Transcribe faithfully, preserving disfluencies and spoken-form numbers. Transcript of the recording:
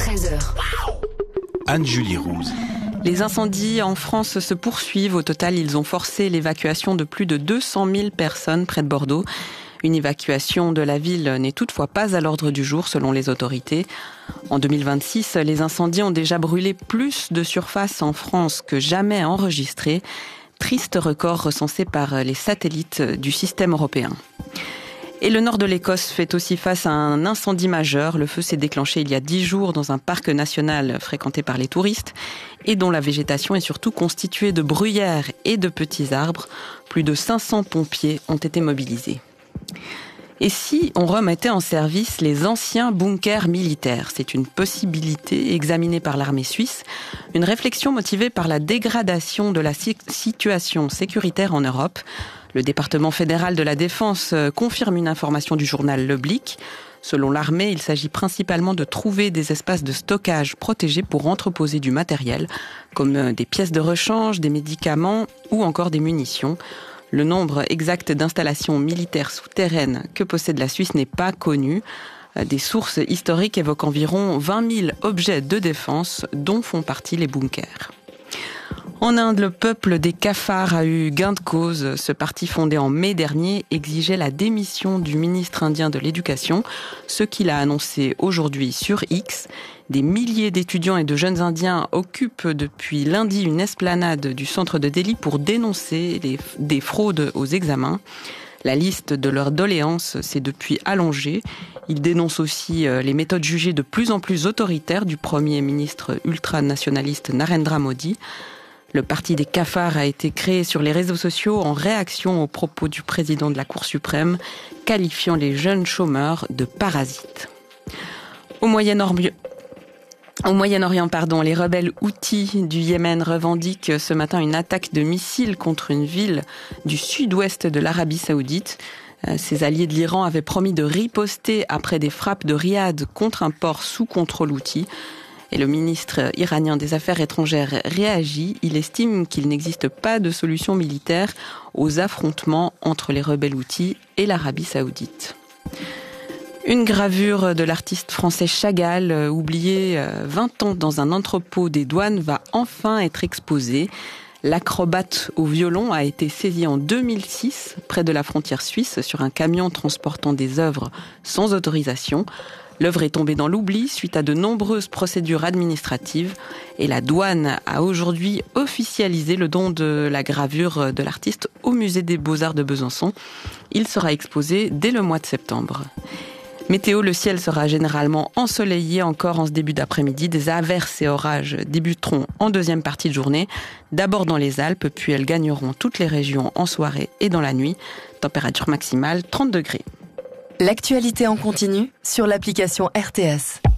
treize heures. Anne-Julie Rouse. Les incendies en France se poursuivent. Au total, ils ont forcé l'évacuation de plus de deux cent mille personnes près de Bordeaux. Une évacuation de la ville n'est toutefois pas à l'ordre du jour selon les autorités. En deux mille vingt-six, les incendies ont déjà brûlé plus de surface en France que jamais enregistré. Triste record recensé par les satellites du système européen. Et le nord de l'Écosse fait aussi face à un incendie majeur. Le feu s'est déclenché il y a dix jours dans un parc national fréquenté par les touristes et dont la végétation est surtout constituée de bruyères et de petits arbres. Plus de cinq cents pompiers ont été mobilisés. Et si on remettait en service les anciens bunkers militaires? C'est une possibilité examinée par l'armée suisse, une réflexion motivée par la dégradation de la situation sécuritaire en Europe. Le département fédéral de la Défense confirme une information du journal Le Blick. Selon l'armée, il s'agit principalement de trouver des espaces de stockage protégés pour entreposer du matériel, comme des pièces de rechange, des médicaments ou encore des munitions. Le nombre exact d'installations militaires souterraines que possède la Suisse n'est pas connu. Des sources historiques évoquent environ vingt mille objets de défense dont font partie les bunkers. En Inde, le peuple des Cafards a eu gain de cause. Ce parti fondé en mai dernier exigeait la démission du ministre indien de l'Éducation, ce qu'il a annoncé aujourd'hui sur X. Des milliers d'étudiants et de jeunes indiens occupent depuis lundi une esplanade du centre de Delhi pour dénoncer les, des fraudes aux examens. La liste de leurs doléances s'est depuis allongée. Ils dénoncent aussi les méthodes jugées de plus en plus autoritaires du Premier ministre ultranationaliste Narendra Modi. Le parti des Cafards a été créé sur les réseaux sociaux en réaction aux propos du président de la Cour suprême, qualifiant les jeunes chômeurs de parasites. Au Moyen-Orient, Au Moyen-Orient, pardon, les rebelles Houthis du Yémen revendiquent ce matin une attaque de missiles contre une ville du sud-ouest de l'Arabie Saoudite. Ces alliés de l'Iran avaient promis de riposter après des frappes de Riyad contre un port sous contrôle Houthi. Et le ministre iranien des Affaires étrangères réagit. Il estime qu'il n'existe pas de solution militaire aux affrontements entre les rebelles Houthis et l'Arabie Saoudite. Une gravure de l'artiste français Chagall, oubliée vingt ans dans un entrepôt des douanes, va enfin être exposée. L'acrobate au violon a été saisi en deux mille six près de la frontière suisse sur un camion transportant des œuvres sans autorisation. L'œuvre est tombée dans l'oubli suite à de nombreuses procédures administratives et la douane a aujourd'hui officialisé le don de la gravure de l'artiste au musée des Beaux-Arts de Besançon. Il sera exposé dès le mois de septembre. Météo, le ciel sera généralement ensoleillé encore en ce début d'après-midi. Des averses et orages débuteront en deuxième partie de journée, d'abord dans les Alpes, puis elles gagneront toutes les régions en soirée et dans la nuit. Température maximale trente degrés. L'actualité en continu sur l'application R T S.